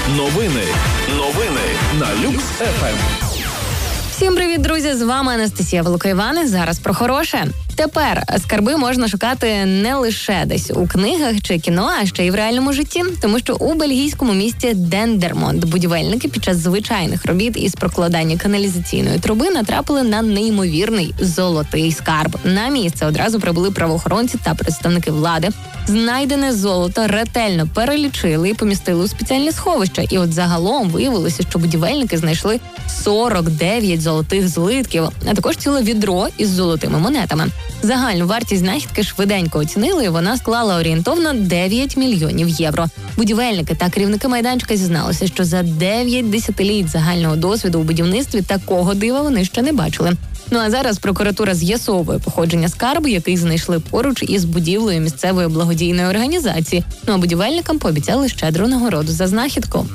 Новини на Люкс-ФМ. Всім привіт, друзі! З вами Анастасія Великоївани. Зараз про хороше. Тепер скарби можна шукати не лише десь у книгах чи кіно, а ще й в реальному житті. Тому що у бельгійському місті Дендермонт будівельники під час звичайних робіт із прокладання каналізаційної труби натрапили на неймовірний золотий скарб. На місце одразу прибули правоохоронці та представники влади. Знайдене золото ретельно перелічили і помістили у спеціальне сховище. І от загалом виявилося, що будівельники знайшли 49 золотих злитків, а також ціле відро із золотими монетами. Загальну вартість знахідки швиденько оцінили, і вона склала орієнтовно 9 мільйонів євро. Будівельники та керівники майданчика зізналися, що за 9 десятиліть загального досвіду у будівництві такого дива вони ще не бачили. Ну а зараз прокуратура з'ясовує походження скарбу, який знайшли поруч із будівлею місцевої благодійної організації. Ну а будівельникам пообіцяли щедру нагороду за знахідку.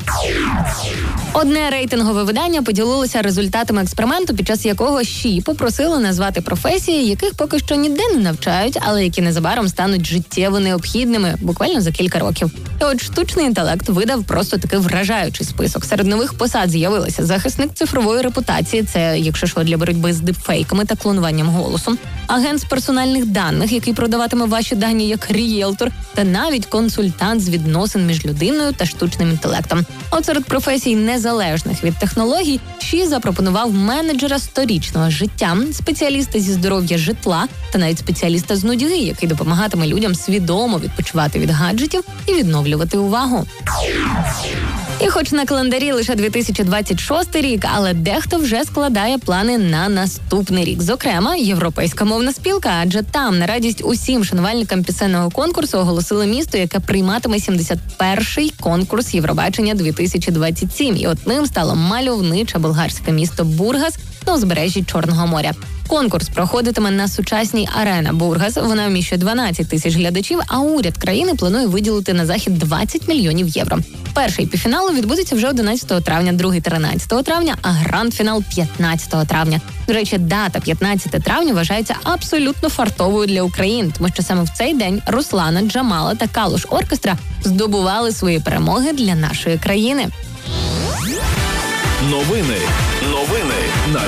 Одне рейтингове видання поділилося результатами експерименту, під час якого ЩІ попросили назвати професії, яких поки що ніде не навчають, але які незабаром стануть життєво необхідними, буквально за кілька років. І от штучний інтелект видав просто таки вражаючий список. Серед нових посад з'явилися захисник цифрової репутації, це, якщо що, для боротьби з дипфейками та клонуванням голосу, агент з персональних даних, який продаватиме ваші дані як рієлтор, та навіть консультант з відносин між людиною та штучним інтелектом. От серед професій незалежних від технологій ЩІ запропонував менеджера сторічного життя, спеціаліста зі здоров'я житла та навіть спеціаліста з нудьги, який допомагатиме людям свідомо відпочивати від гаджетів і відновлювати увагу. І хоч на календарі лише 2026 рік, але дехто вже складає плани на наступний рік. Зокрема, Європейська мовна спілка, адже там на радість усім шанувальникам пісенного конкурсу оголосили місто, яке прийматиме 71-й конкурс Євробачення 2027. І от ним стало мальовниче болгарське місто Бургас на узбережжі Чорного моря. Конкурс проходитиме на сучасній арена Бургас. Вона вміщує 12 тисяч глядачів, а уряд країни планує виділити на захід 20 мільйонів євро. Перший півфінал відбудеться вже 11 травня, другий 13 травня, а гранд-фінал 15 травня. До речі, дата 15 травня вважається абсолютно фартовою для України, тому що саме в цей день Руслана, Джамала та Калуш Оркестра здобували свої перемоги для нашої країни. Новини на